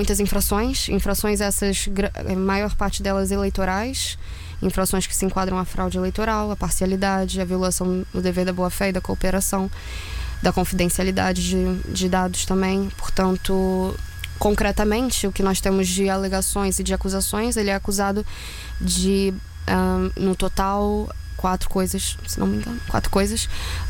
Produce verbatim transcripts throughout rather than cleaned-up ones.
muitas infrações, infrações essas, a maior parte delas eleitorais, infrações que se enquadram à fraude eleitoral, à parcialidade, à violação do dever da boa-fé e da cooperação, da confidencialidade de, de dados também. Portanto, concretamente, o que nós temos de alegações e de acusações, ele é acusado de, um, no total, quatro coisas, se não me engano, quatro coisas.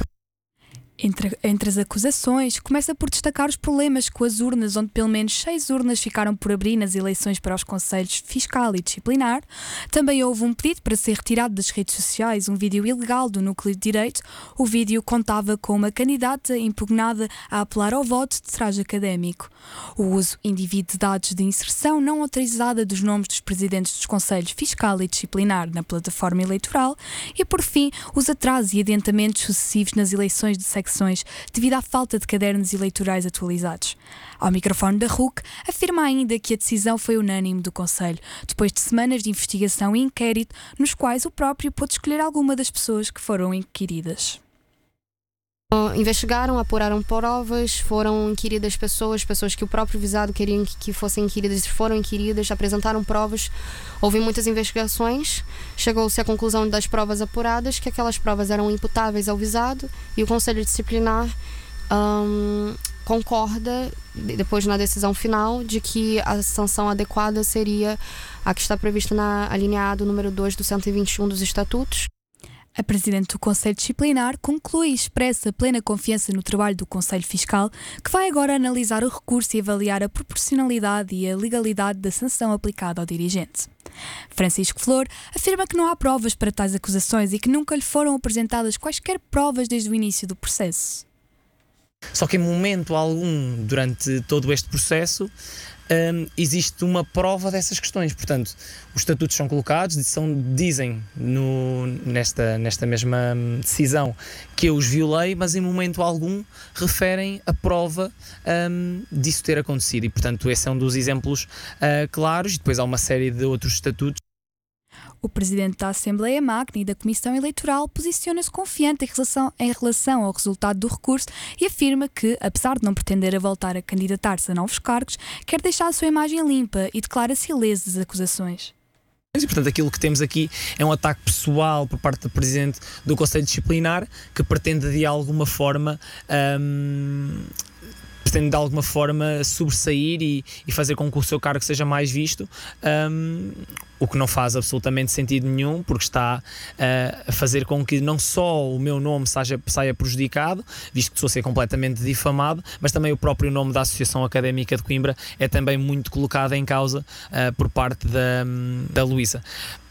Entre, entre as acusações, começa por destacar os problemas com as urnas, onde pelo menos seis urnas ficaram por abrir nas eleições para os conselhos fiscal e disciplinar. Também houve um pedido para ser retirado das redes sociais um vídeo ilegal do Núcleo de Direito. O vídeo contava com uma candidata impugnada a apelar ao voto de traje académico. O uso indevido de dados de inserção não autorizada dos nomes dos presidentes dos conselhos fiscal e disciplinar na plataforma eleitoral. E, por fim, os atrasos e adiantamentos sucessivos nas eleições de secção devido à falta de cadernos eleitorais atualizados. Ao microfone da R U C, afirma ainda que a decisão foi unânime do Conselho, depois de semanas de investigação e inquérito, nos quais o próprio pôde escolher alguma das pessoas que foram inquiridas. Investigaram, apuraram provas, foram inquiridas pessoas, pessoas que o próprio visado queria que fossem inquiridas, foram inquiridas, apresentaram provas, houve muitas investigações, chegou-se à conclusão das provas apuradas que aquelas provas eram imputáveis ao visado e o Conselho Disciplinar hum, concorda, depois na decisão final, de que a sanção adequada seria a que está prevista na alineado número dois do cento e vinte e um dos Estatutos. A Presidente do Conselho Disciplinar conclui e expressa plena confiança no trabalho do Conselho Fiscal, que vai agora analisar o recurso e avaliar a proporcionalidade e a legalidade da sanção aplicada ao dirigente. Francisco Flor afirma que não há provas para tais acusações e que nunca lhe foram apresentadas quaisquer provas desde o início do processo. Só que em momento algum, durante todo este processo, Um, existe uma prova dessas questões. Portanto, os estatutos são colocados, são, dizem no, nesta, nesta mesma decisão que eu os violei, mas em momento algum referem a prova um, disso ter acontecido. E, portanto, esse é um dos exemplos uh, claros. E depois há uma série de outros estatutos. O Presidente da Assembleia Magna e da Comissão Eleitoral posiciona-se confiante em relação, em relação ao resultado do recurso e afirma que, apesar de não pretender a voltar a candidatar-se a novos cargos, quer deixar a sua imagem limpa e declara-se ileso das acusações. E, portanto, aquilo que temos aqui é um ataque pessoal por parte do Presidente do Conselho Disciplinar que pretende de alguma forma... Hum, pretende de alguma forma sobressair e, e fazer com que o seu cargo seja mais visto, um, o que não faz absolutamente sentido nenhum, porque está uh, a fazer com que não só o meu nome saia, saia prejudicado, visto que estou a ser completamente difamado, mas também o próprio nome da Associação Académica de Coimbra é também muito colocado em causa uh, por parte da, da Luísa.